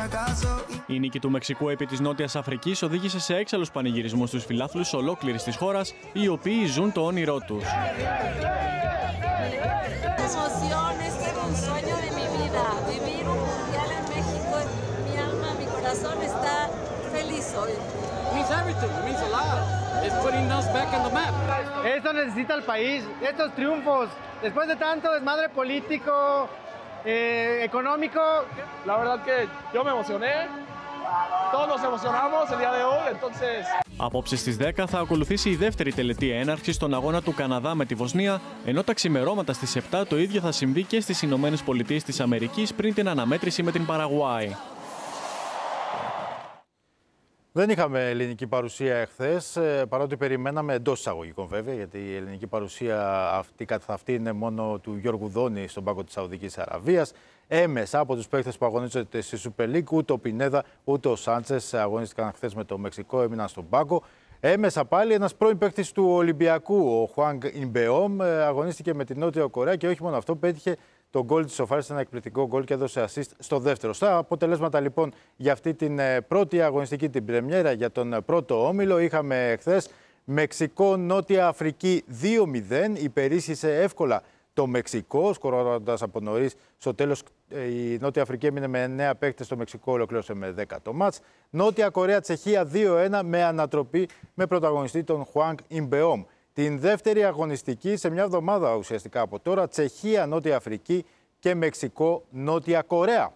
Η νίκη του Μεξικού επί της Νότιας Αφρικής οδήγησε σε έξαλλους πανηγυρισμούς στους φιλάθλους ολόκληρης της χώρας, οι οποίοι ζουν το όνειρό τους. Esto necesita el país, estos triunfos, después de tanto desmadre político, económico. La verdad que yo me emocioné, todos nos emocionamos el día de hoy, entonces... Απόψε στις 10 θα ακολουθήσει η δεύτερη τελετή έναρξη στον αγώνα του Καναδά με τη Βοσνία, ενώ τα ξημερώματα στις 7 το ίδιο θα συμβεί και στις Ηνωμένες Πολιτείες της Αμερικής πριν την αναμέτρηση με την Παραγουάη. Δεν είχαμε ελληνική παρουσία εχθές, παρότι περιμέναμε εντός εισαγωγικών βέβαια, γιατί η ελληνική παρουσία αυτή καθ' αυτή είναι μόνο του Γιώργου Δόνη στον πάγκο της Σαουδικής Αραβίας. Έμεσα από τους παίκτες που αγωνίζονται στη Super League, ούτε ο Πινέδα ούτε ο Σάντσες αγωνίστηκαν χθες με το Μεξικό, έμειναν στον πάγκο. Έμεσα πάλι ένας πρώην παίκτης του Ολυμπιακού, ο Χουάνγκ Ιμπεόμ, αγωνίστηκε με την Νότια Κορέα και όχι μόνο αυτό, πέτυχε το γκολ της Σοφάρης, ένα εκπληκτικό γκολ και έδωσε assist στο δεύτερο. Στα αποτελέσματα λοιπόν για αυτή την πρώτη αγωνιστική, την πρεμιέρα για τον πρώτο όμιλο, είχαμε χθες Μεξικό-Νότια Αφρική 2-0, υπερίσχυσε εύκολα το Μεξικό, σκοράροντας από νωρίς. Στο τέλος η Νότια Αφρική έμεινε με 9 παίκτες, το Μεξικό ολοκλήρωσε με 10 το μάτς. Νότια Κορέα-Τσεχία 2-1 με ανατροπή με πρωταγωνιστή τον Χουάνγκ Ιμπεόμ. Την δεύτερη αγωνιστική σε μια εβδομάδα ουσιαστικά από τώρα, Τσεχία-Νότια Αφρική και Μεξικό-Νότια Κορέα.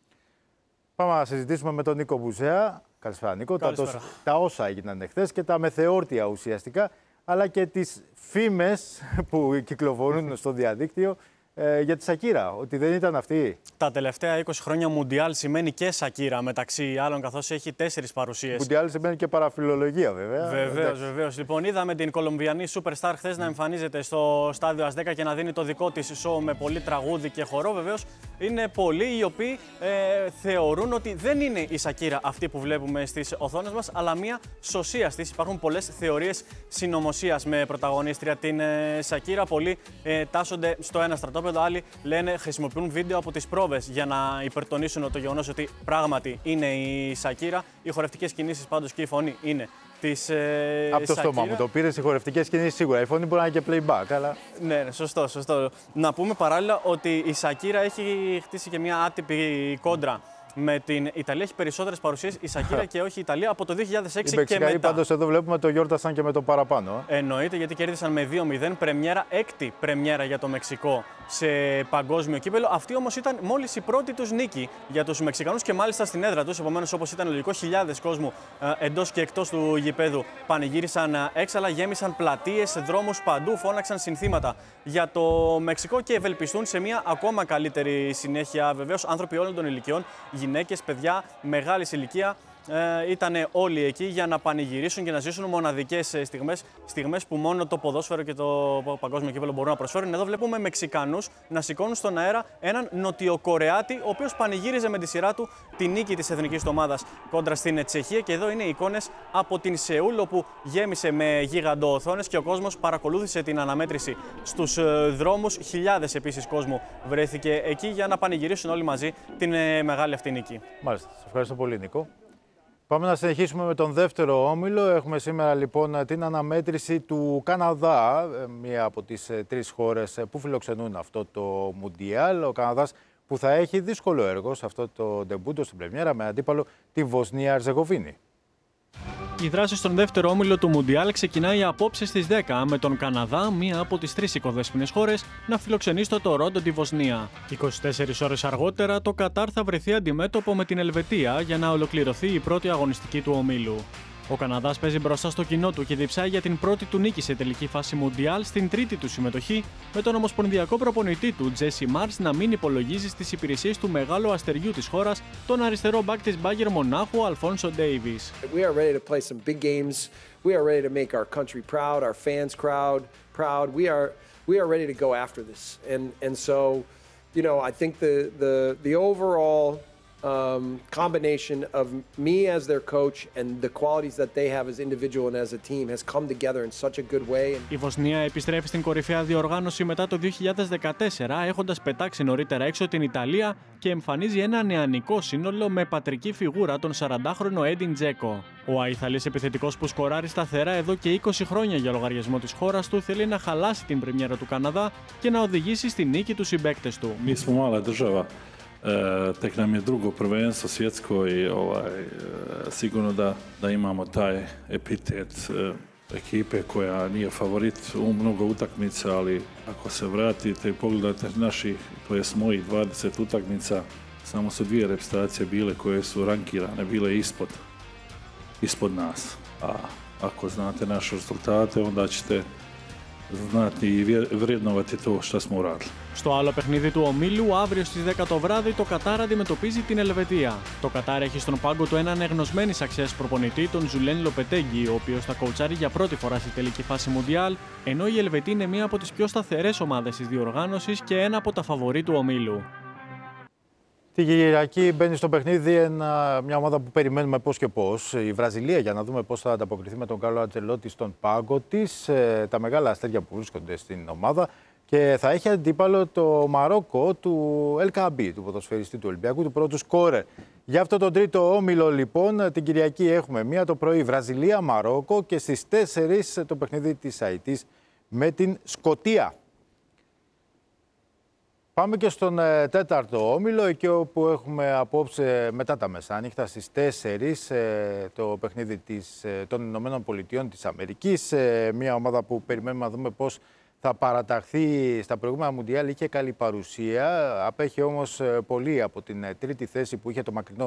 Πάμε να συζητήσουμε με τον Νίκο Μπουζέα. Καλησπέρα Νίκο. Τα όσα έγιναν εχθές και τα μεθεόρτια ουσιαστικά, αλλά και τις φήμες που κυκλοφορούν στο διαδίκτυο για τη Σακίρα, ότι δεν ήταν αυτή. Τα τελευταία 20 χρόνια Μουντιάλ σημαίνει και Σακίρα μεταξύ άλλων, καθώς έχει 4 παρουσίες. Μουντιάλ σημαίνει και παραφιλολογία βέβαια. Βεβαίως. Λοιπόν, είδαμε την Κολομβιανή Superstar χθες να εμφανίζεται στο στάδιο ΑΣ10 και να δίνει το δικό της σοου με πολύ τραγούδι και χορό. Βεβαίως, είναι πολλοί οι οποίοι θεωρούν ότι δεν είναι η Σακίρα αυτή που βλέπουμε στις οθόνες μας, αλλά μια σωσίας της. Υπάρχουν πολλές θεωρίες συνωμοσίας με πρωταγωνίστρια την Σακίρα. Πολλοί τάσσονται στο ένα στρατόπεδο. Άλλοι λένε, χρησιμοποιούν βίντεο από τις πρόβες για να υπερτονίσουν το γεγονός ότι πράγματι είναι η Σακίρα. Οι χορευτικές κινήσεις πάντως και η φωνή είναι της από το στόμα μου το πήρες, οι χορευτικές κινήσεις σίγουρα. Η φωνή μπορεί να είναι και playback, αλλά... Ναι, σωστό. Να πούμε παράλληλα ότι η Σακίρα έχει χτίσει και μια άτυπη κόντρα με την Ιταλία. Έχει περισσότερες παρουσίες η Σακίρα και όχι η Ιταλία από το 2006 και μετά. Πάντως εδώ βλέπουμε το γιόρτασαν και με το παραπάνω. Εννοείται, γιατί κέρδισαν με 2-0 πρεμιέρα, έκτη πρεμιέρα για το Μεξικό σε παγκόσμιο κύπελο. Αυτή όμως ήταν μόλις η πρώτη τους νίκη για τους Μεξικανούς και μάλιστα στην έδρα τους. Επομένως, όπως ήταν λογικό, χιλιάδες κόσμου εντός και εκτός του γηπέδου πανηγύρισαν έξαλα, γέμισαν πλατείες, δρόμους παντού, φώναξαν συνθήματα για το Μεξικό και ευελπιστούν σε μια ακόμα καλύτερη συνέχεια. Βεβαίως, άνθρωποι όλων των ηλικιών, γυναίκες, παιδιά μεγάλης ηλικία, ήταν όλοι εκεί για να πανηγυρίσουν και να ζήσουν μοναδικές στιγμές που μόνο το ποδόσφαιρο και το παγκόσμιο κύπελλο μπορούν να προσφέρουν. Εδώ βλέπουμε Μεξικανούς να σηκώνουν στον αέρα έναν Νοτιοκορεάτη, ο οποίος πανηγύριζε με τη σειρά του τη νίκη της εθνικής του ομάδας κόντρα στην Τσεχία. Και εδώ είναι οι εικόνες από την Σεούλ, όπου γέμισε με γίγαντο οθόνες και ο κόσμος παρακολούθησε την αναμέτρηση στους δρόμους. Χιλιάδες επίσης κόσμου βρέθηκε εκεί για να πανηγυρίσουν όλοι μαζί την μεγάλη αυτή νίκη. Μάλιστα. Σας ευχαριστώ πολύ, Νίκο. Πάμε να συνεχίσουμε με τον δεύτερο όμιλο. Έχουμε σήμερα λοιπόν την αναμέτρηση του Καναδά, μία από τις 3 χώρες που φιλοξενούν αυτό το Μουντιάλ. Ο Καναδάς που θα έχει δύσκολο έργο σε αυτό το ντεμπούτο στην πρεμιέρα με αντίπαλο τη Βοσνία Ερζεγοβίνη. Η δράση στον δεύτερο όμιλο του Μουντιάλ ξεκινάει απόψε στις 10 με τον Καναδά, μία από τις 3 οικοδέσποινες χώρες, να φιλοξενεί στο Τορόντο τη Βοσνία. 24 ώρες αργότερα το Κατάρ θα βρεθεί αντιμέτωπο με την Ελβετία για να ολοκληρωθεί η πρώτη αγωνιστική του ομίλου. Ο Καναδάς παίζει μπροστά στο κοινό του και διψάει για την πρώτη του νίκη σε τελική φάση Μουντιάλ στην τρίτη του συμμετοχή, με τον ομοσπονδιακό προπονητή του Τζέσι Μάρς να μην υπολογίζει στις υπηρεσίες του μεγάλου αστεριού της χώρας, τον αριστερό μπακ της Μπάγερ Μονάχου Αλφόνσο Ντέιβις. We are ready to play some big games. We are ready to make our country proud, our fans proud. We are ready to go after this. And so, you know, I think the overall combination of me as their coach and the qualities that they have as individual and as a team has come together in such a good way. Η Βοσνία επιστρέφει στην κορυφαία διοργάνωση μετά το 2014, έχοντας πετάξει νωρίτερα έξω την Ιταλία και εμφανίζει ένα νεανικό σύνολο με πατρική φιγούρα τον 40χρονο Έντιν Τζέκο. Ο Αϊθαλής επιθετικός που σκοράρει σταθερά εδώ και 20 χρόνια για λογαριασμό της χώρας του θέλει να χαλάσει την πρεμιέρα του Καναδά και να οδηγήσει στη νίκη τους συμπαίκτες του. Tek nam je drugo prvenstvo svjetsko i sigurno da imamo taj epitet ekipe koja nije favorit u mnogo utakmica, ali ako se vratite i pogledate naših, to jest mojih 20 utakmica, samo su 2 reprezentacije bile koje su rankirane, bile ispod nas. A ako znate naše rezultate, onda ćete znati i vrijednovati to što smo uradili. Στο άλλο παιχνίδι του ομίλου, αύριο στις 10 το βράδυ, το Κατάρ αντιμετωπίζει την Ελβετία. Το Κατάρ έχει στον πάγκο του έναν εγνωσμένης αξίας προπονητή, τον Ζουλέν Λοπετέγκη, ο οποίος θα κοουτσάρει για πρώτη φορά στη τελική φάση Μουντιάλ, ενώ η Ελβετία είναι μία από τις πιο σταθερές ομάδες της διοργάνωσης και ένα από τα φαβορί του ομίλου. Την Κυριακή μπαίνει στο παιχνίδι μια ομάδα που περιμένουμε πώς και πώς. Η Βραζιλία, για να δούμε πώς θα ανταποκριθεί με τον Κάρλο Αντσελότη στον πάγκο της. Τα μεγάλα αστέρια που βρίσκονται στην ομάδα. Και θα έχει αντίπαλο το Μαρόκο του El Kaabi, του ποδοσφαιριστή του Ολυμπιακού, του πρώτου σκόρερ. Για αυτό τον τρίτο όμιλο, λοιπόν, την Κυριακή έχουμε 1 το πρωί Βραζιλία-Μαρόκο και στις 4 το παιχνίδι της Αιτής με την Σκωτία. Πάμε και στον 4ο όμιλο, εκεί όπου έχουμε απόψε μετά τα μεσάνυχτα στις 4 το παιχνίδι των Ηνωμένων Πολιτειών της Αμερικής. Μια ομάδα που περιμένουμε να δούμε πώς θα παραταχθεί. Στα προηγούμενα Μουντιάλ, είχε καλή παρουσία, απέχει όμως πολύ από την τρίτη θέση που είχε το μακρινό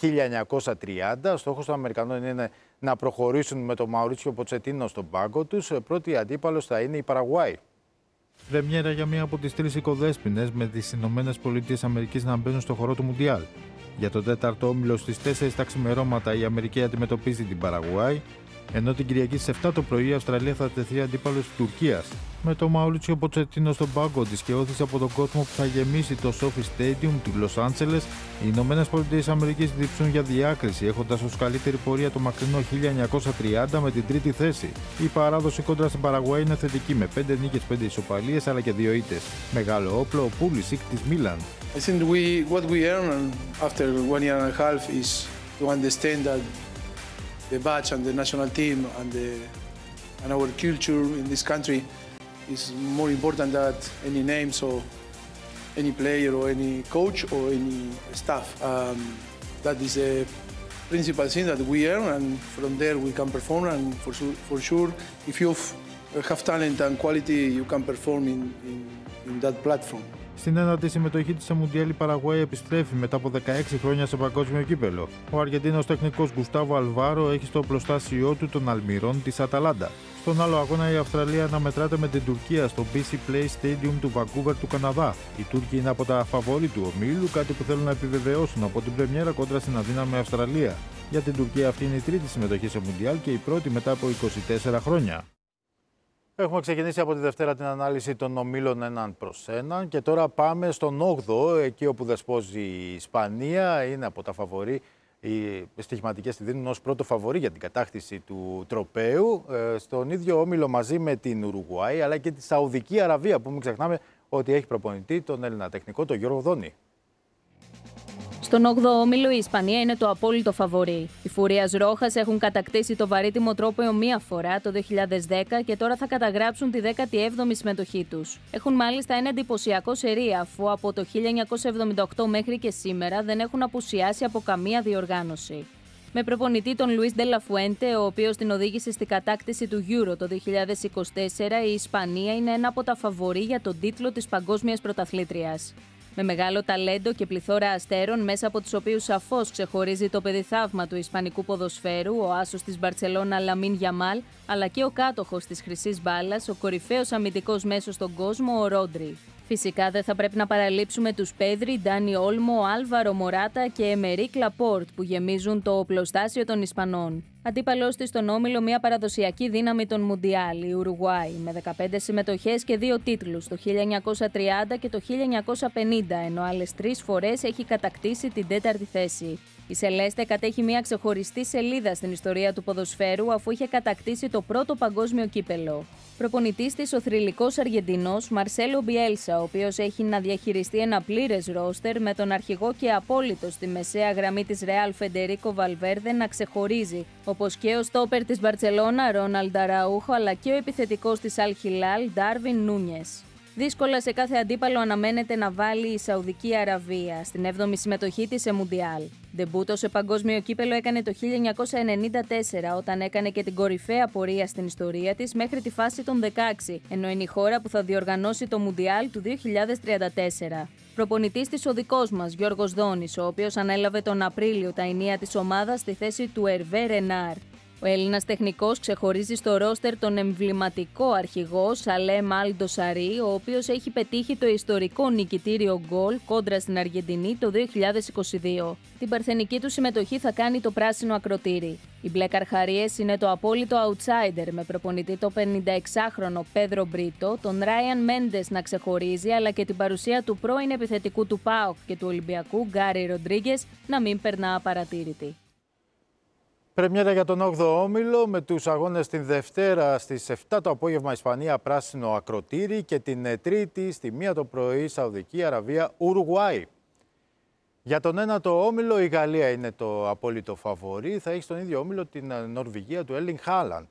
1930. Στόχος των Αμερικανών είναι να προχωρήσουν με τον Μαουρίτσιο Ποτσετίνο στον πάγκο τους. Πρώτη αντίπαλος θα είναι η Παραγουάη. Πρεμιέρα για μία από τις 3 οικοδέσποινες, με τις Ηνωμένες Πολιτείες Αμερικής να μπαίνουν στο χώρο του Μουντιάλ. Για τον 4ο όμιλο στις 4 τα ξημερώματα η Αμερική αντιμετωπίζει την Παραγουάη, ενώ την Κυριακή στις 7 το πρωί η Αυστραλία θα τεθεί αντίπαλος της Τουρκίας. Με το Μαουρίτσιο Ποτσετίνο στον πάγκο της και όθηση από τον κόσμο που θα γεμίσει το Sophie Stadium του Λος Άντζελες, οι Ηνωμένες Πολιτείες Αμερικής διψούν για διάκριση, έχοντας ως καλύτερη πορεία το μακρινό 1930 με την τρίτη θέση. Η παράδοση κόντρα στην Παραγουάη είναι θετική, με 5 νίκες, 5 ισοπαλίες αλλά και 2 ήττες. Μεγάλο όπλο ο Πούλισικ της Μίλαν. I think what we earn after 1 year and a half is to understand that the badge and the national team and our culture in this country is more important than any names or any player or any coach or any staff. That is a principal thing that we earn, and from there we can perform. And for sure, if you have talent and quality, you can perform in that platform. Στην ένατη συμμετοχή της σε Μουντιάλ, η Παραγουάη επιστρέφει μετά από 16 χρόνια σε παγκόσμιο κύπελο. Ο Αργεντίνος τεχνικός Γκουστάβο Αλβάρο έχει στο οπλοστάσιό του τον Αλμιρόν της Αταλάντα. Στον άλλο αγώνα η Αυστραλία αναμετράται με την Τουρκία στο BC Play Stadium του Βανκούβερ του Καναδά. Οι Τούρκοι είναι από τα φαβόρι του ομίλου, κάτι που θέλουν να επιβεβαιώσουν από την πρεμιέρα κόντρα στην αδύναμη Αυστραλία. Για την Τουρκία αυτή είναι η τρίτη συμμετοχή σε Μουντιάλ και η πρώτη μετά από 24 χρόνια. Έχουμε ξεκινήσει από τη Δευτέρα την ανάλυση των ομίλων 1-1 και τώρα πάμε στον 8ο, εκεί όπου δεσπόζει η Ισπανία. Είναι από τα φαβορί, οι στοιχηματικές τη δίνουν ως πρώτο φαβορί για την κατάκτηση του τροπαίου. Στον ίδιο όμιλο μαζί με την Ουρουγουάη αλλά και τη Σαουδική Αραβία, που μην ξεχνάμε ότι έχει προπονητή τον Έλληνα τεχνικό, τον Γιώργο Δόνη. Στον 8ο όμιλο η Ισπανία είναι το απόλυτο φαβορί. Οι Φουρίας Ρόχας έχουν κατακτήσει το βαρύτιμο τρόπαιο μία φορά το 2010 και τώρα θα καταγράψουν τη 17η συμμετοχή τους. Έχουν μάλιστα ένα εντυπωσιακό σερί, αφού από το 1978 μέχρι και σήμερα δεν έχουν απουσιάσει από καμία διοργάνωση. Με προπονητή τον Λουίς Ντελαφουέντε, ο οποίος την οδήγησε στην κατάκτηση του Euro το 2024, η Ισπανία είναι ένα από τα φαβορί για τον τίτλο της παγκόσμιας πρωταθλήτριας. Με μεγάλο ταλέντο και πληθώρα αστέρων, μέσα από τους οποίους σαφώς ξεχωρίζει το παιδιθαύμα του ισπανικού ποδοσφαίρου, ο άσος της Μπαρτσελώνα Λαμίν Γιαμάλ, αλλά και ο κάτοχος της χρυσής μπάλας, ο κορυφαίος αμυντικός μέσος στον κόσμο, ο Ρόντρι. Φυσικά δεν θα πρέπει να παραλείψουμε τους Πέδρι, Ντάνι Όλμο, Άλβαρο Μοράτα και Εμερίκ Λαπόρτ, που γεμίζουν το οπλοστάσιο των Ισπανών. Αντίπαλός της στον όμιλο μια παραδοσιακή δύναμη των Μουντιάλ, η Ουρουγουάη, με 15 συμμετοχές και 2 τίτλους, το 1930 και το 1950, ενώ άλλες 3 φορές έχει κατακτήσει την 4η θέση. Η Σελέστε κατέχει μια ξεχωριστή σελίδα στην ιστορία του ποδοσφαίρου αφού είχε κατακτήσει το πρώτο παγκόσμιο κύπελο. Προπονητής της ο θρυλικός Αργεντινός Μαρσέλο Μπιέλσα, ο οποίος έχει να διαχειριστεί ένα πλήρες ρόστερ με τον αρχηγό και απόλυτο στη μεσαία γραμμή της Ρεάλ Φεντερίκο Βαλβέρδε να ξεχωρίζει, όπως και ο στόπερ της Μπαρτσελώνα Ρόναλντ Αραούχο αλλά και ο επιθετικός της Αλ Χιλάλ Ντάρβιν Νούνιες. Δύσκολα σε κάθε αντίπαλο αναμένεται να βάλει η Σαουδική Αραβία στην 7η συμμετοχή της σε Μουντιάλ. Ντεμπούτο σε παγκόσμιο κύπελο έκανε το 1994 όταν έκανε και την κορυφαία πορεία στην ιστορία της μέχρι τη φάση των 16, ενώ είναι η χώρα που θα διοργανώσει το Μουντιάλ του 2034. Προπονητής της ο δικός μας, Γιώργος Δόνης, ο οποίος ανέλαβε τον Απρίλιο τα ενία της ομάδας στη θέση του Ερβέ Ρενάρ. Ο Έλληνας τεχνικός ξεχωρίζει στο ρόστερ τον εμβληματικό αρχηγό Σαλέμ Αλ Ντοσαρί, ο οποίος έχει πετύχει το ιστορικό νικητήριο γκολ κόντρα στην Αργεντινή το 2022. Την παρθενική του συμμετοχή θα κάνει το πράσινο ακροτήρι. Οι μπλε καρχαρίες είναι το απόλυτο outsider με προπονητή το 56χρονο Πέδρο Μπρίτο, τον Ράιαν Μέντες να ξεχωρίζει, αλλά και την παρουσία του πρώην επιθετικού του ΠΑΟΚ και του Ολυμπιακού Γκάρι Ροντρίγκες να μην περνά απαρατήρητη. Πρεμιέρα για τον 8ο όμιλο με τους αγώνες την Δευτέρα στις 7 το απόγευμα Ισπανία πράσινο ακροτήρι και την Τρίτη στη 1 το πρωί Σαουδική Αραβία Ουρουγουάη. Για τον 9ο όμιλο η Γαλλία είναι το απόλυτο φαβορί, θα έχει στον ίδιο όμιλο την Νορβηγία του Έρλινγκ Χάλαντ.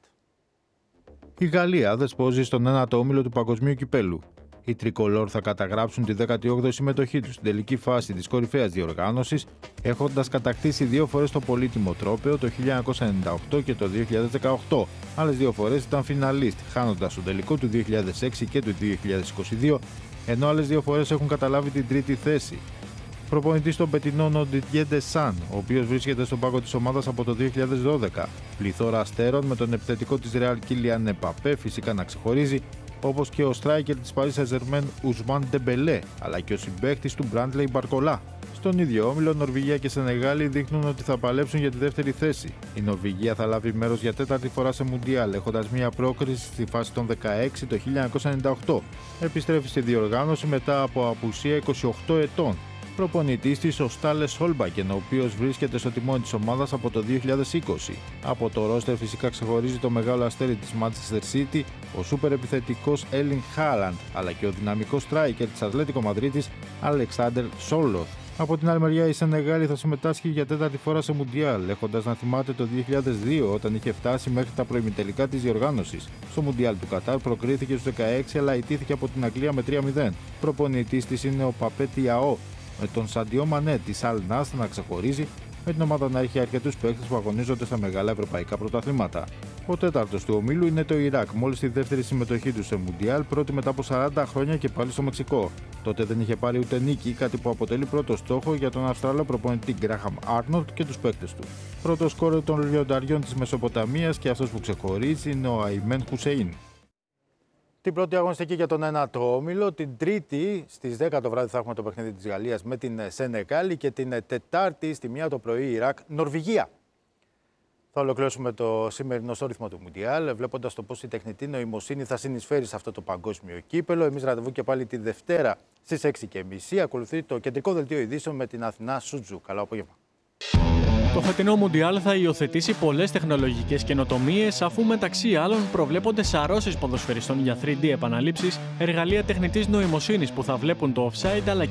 Η Γαλλία δεσπόζει στον 9ο όμιλο του Παγκοσμίου Κυπέλου. Οι Τρικολόρ θα καταγράψουν τη 18η συμμετοχή τους στην τελική φάση της κορυφαίας διοργάνωσης, έχοντας κατακτήσει 2 φορές το πολύτιμο τρόπαιο το 1998 και το 2018. Άλλες 2 φορές ήταν φιναλίστ, χάνοντας το τελικό του 2006 και του 2022, ενώ άλλες 2 φορές έχουν καταλάβει την τρίτη θέση. Προπονητής των Πετινών ο Ντιτιέ Ντεσάν, ο οποίος βρίσκεται στον πάγκο της ομάδας από το 2012. Πληθώρα αστέρων με τον επιθετικό της Ρεάλ Κίλιαν Εμπαπέ φυσικά να ξεχωρίζει, όπως και ο στράικερ της Paris Saint-Germain Ουσμάν Ντεμπελέ, αλλά και ο συμπαίκτης του Μπράντλεϊ Μπαρκολά. Στον ίδιο όμιλο, Νορβηγία και Σενεγάλη δείχνουν ότι θα παλέψουν για τη δεύτερη θέση. Η Νορβηγία θα λάβει μέρος για 4η φορά σε Μουντιάλ, έχοντας μια πρόκριση στη φάση των 16 το 1998. Επιστρέφει στη διοργάνωση μετά από απουσία 28 ετών. Προπονητής της ο Στάλε Σόλμπακεν, ο οποίος βρίσκεται στο τιμόνι της ομάδας από το 2020. Από το ρόστερ φυσικά ξεχωρίζει το μεγάλο αστέρι της Manchester City, ο σούπερ επιθετικός Έρλινγκ Χάλαντ, αλλά και ο δυναμικός στράικερ της Ατλέτικο Μαδρίτης Αλεξάντερ Σόλοθ. Από την άλλη μεριά η Σενεγάλη θα συμμετάσχει για 4η φορά σε Μουντιάλ, έχοντας να θυμάται το 2002 όταν είχε φτάσει μέχρι τα προημιτελικά της διοργάνωσης. Στο Μουντιάλ του Κατάρ προκρίθηκε στους 16 αλλά ιτήθηκε από την Αγγλία με 3-0. Προπονητής της είναι ο Παπέ Τιαό, με τον Σαντιό Μανέ της Αλ Νάσρ να ξεχωρίζει, με την ομάδα να έχει αρκετούς παίκτες που αγωνίζονται στα μεγάλα ευρωπαϊκά πρωταθλήματα. Ο τέταρτος του ομίλου είναι το Ιράκ, μόλις τη δεύτερη συμμετοχή του σε Μουντιάλ, πρώτη μετά από 40 χρόνια και πάλι στο Μεξικό. Τότε δεν είχε πάρει ούτε νίκη, κάτι που αποτελεί πρώτο στόχο για τον Αυστραλό προπονητή Γκράχαμ Άρνολτ και τους παίκτες του. Πρώτο σκόρερ των λιονταριών της Μεσοποταμίας και αυτός που ξεχωρίζει είναι ο Αϊμέν Χουσέιν. Την πρώτη αγωνιστική για τον 9ο όμιλο. Την Τρίτη στις 10 το βράδυ θα έχουμε το παιχνίδι της Γαλλίας με την Σενεγάλη και την Τετάρτη στη 1 το πρωί Ιράκ-Νορβηγία. Θα ολοκληρώσουμε το σημερινό ρυθμό του Μουντιάλ, βλέποντας το πώς η τεχνητή νοημοσύνη θα συνεισφέρει σε αυτό το παγκόσμιο κύπελο. Εμείς ραντεβού και πάλι τη Δευτέρα στις 6:30. Ακολουθεί το κεντρικό δελτίο ειδήσεων με την Αθηνά Σούτζου. Καλό απόγευμα. Το φετινό Μουντιάλ θα υιοθετήσει πολλές τεχνολογικές καινοτομίες, αφού μεταξύ άλλων προβλέπονται σαρώσεις ποδοσφαιριστών για 3D επαναλήψεις, εργαλεία τεχνητής νοημοσύνης που θα βλέπουν το offside αλλά